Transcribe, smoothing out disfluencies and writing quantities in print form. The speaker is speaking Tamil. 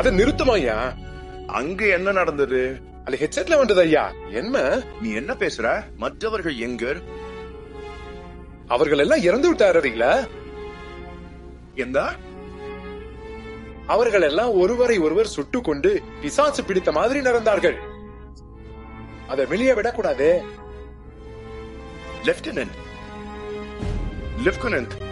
அதை நிறுத்துமா ஐயா? அங்க என்ன நடந்தது? அது ஹெட்செட்ல வந்தது ஐயா. என்ன நீ என்ன பேசுற? மற்றவர்கள் எங்க? அவர்கள் எல்லாம் இறந்து விட்டாரீங்களா? எந்த? அவர்கள் எல்லாம் ஒருவரை ஒருவர் சுட்டு கொண்டு பிசாசு பிடித்த மாதிரி நடந்தார்கள். அதை வெளியே விடக்கூடாது. லெப்டினன்ட்,